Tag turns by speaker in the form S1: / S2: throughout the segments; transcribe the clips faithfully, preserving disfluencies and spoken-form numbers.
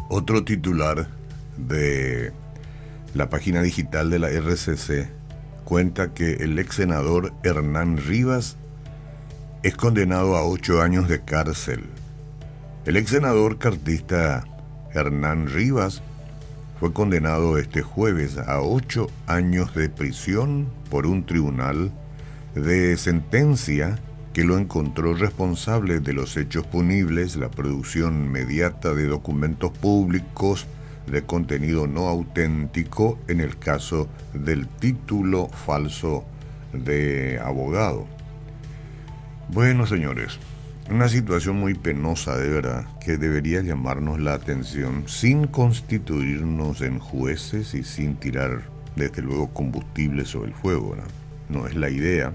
S1: Otro titular de la página digital de la R C C cuenta que el ex senador Hernán Rivas es condenado a ocho años de cárcel. El ex senador cartista Hernán Rivas fue condenado este jueves a ocho años de prisión por un tribunal de sentencia que lo encontró responsable de los hechos punibles, la producción mediata de documentos públicos de contenido no auténtico en el caso del título falso de abogado. Bueno, señores, una situación muy penosa, de verdad, que debería llamarnos la atención sin constituirnos en jueces y sin tirar, desde luego, combustible sobre el fuego, ¿no? No es la idea.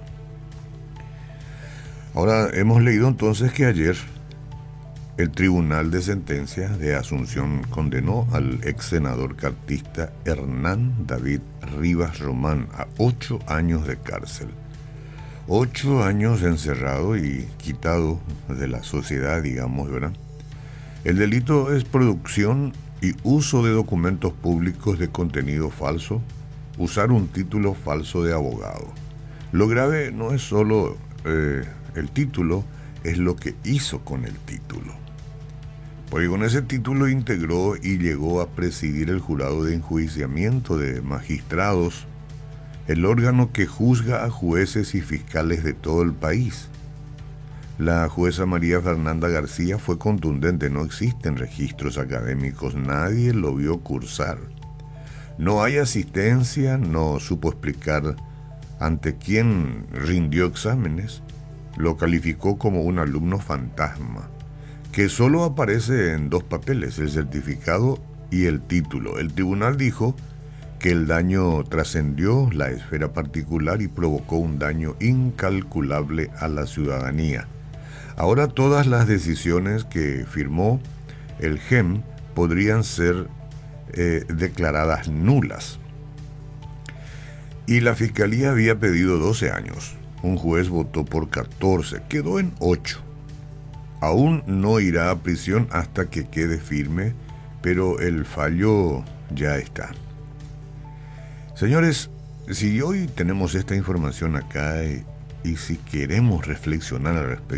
S1: Ahora, hemos leído entonces que ayer el Tribunal de Sentencia de Asunción condenó al ex senador cartista Hernán David Rivas Román a ocho años de cárcel. Ocho años encerrado y quitado de la sociedad, digamos, ¿verdad? El delito es producción y uso de documentos públicos de contenido falso, usar un título falso de abogado. Lo grave no es solo eh, el título, es lo que hizo con el título. Porque con ese título integró y llegó a presidir el jurado de enjuiciamiento de magistrados, el órgano que juzga a jueces y fiscales de todo el país. La jueza María Fernanda García fue contundente: no existen registros académicos, nadie lo vio cursar. No hay asistencia, no supo explicar ante quién rindió exámenes, lo calificó como un alumno fantasma, que solo aparece en dos papeles, el certificado y el título. El tribunal dijo que el daño trascendió la esfera particular y provocó un daño incalculable a la ciudadanía. Ahora todas las decisiones que firmó el G E M podrían ser eh, declaradas nulas. Y la fiscalía había pedido doce años. Un juez votó por catorce, quedó en ocho. Aún no irá a prisión hasta que quede firme, pero el fallo ya está. Señores, si hoy tenemos esta información acá y, y si queremos reflexionar al respecto,